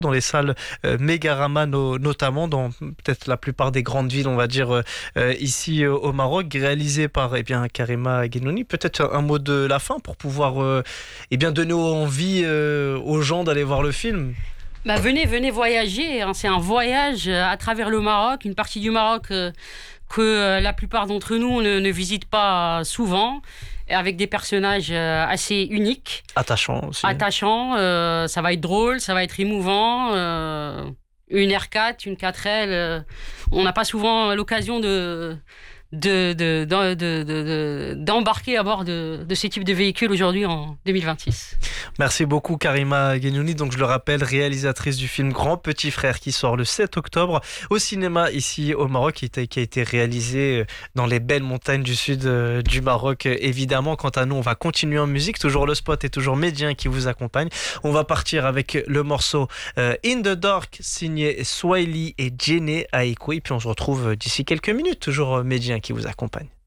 dans les salles Megarama notamment, dans peut-être la plupart des grandes villes, on va dire, ici au Maroc, réalisé par Karima Ghenouni. Peut-être un mot de la fin pour pouvoir donner envie aux gens d'aller voir le film. Venez voyager, hein. C'est un voyage à travers le Maroc, une partie du Maroc que la plupart d'entre nous ne visitent pas souvent, avec des personnages assez uniques. Attachant aussi. Attachants, ça va être drôle, ça va être émouvant. Une R4, une 4L, on n'a pas souvent l'occasion d'embarquer à bord de ces types de véhicules aujourd'hui en 2026. Merci beaucoup Karima Ghenouni, donc je le rappelle, réalisatrice du film Grand Petit Frère qui sort le 7 octobre au cinéma ici au Maroc, qui a été réalisé dans les belles montagnes du sud du Maroc évidemment. Quant à nous, on va continuer en musique, toujours le spot et toujours Médien qui vous accompagne. On va partir avec le morceau In the Dark signé Swahili et Djene Aiko, et puis on se retrouve d'ici quelques minutes, toujours Médien qui vous accompagne.